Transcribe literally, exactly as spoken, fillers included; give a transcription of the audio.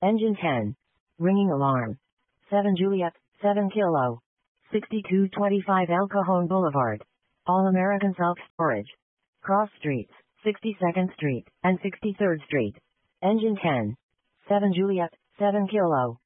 Engine ten. Ringing alarm. seven Juliet, seven Kilo. sixty-two twenty-five El Cajon Boulevard. All American Self-Storage. Cross Streets, sixty-second Street, and sixty-third Street. Engine ten. seven Juliet, seven Kilo.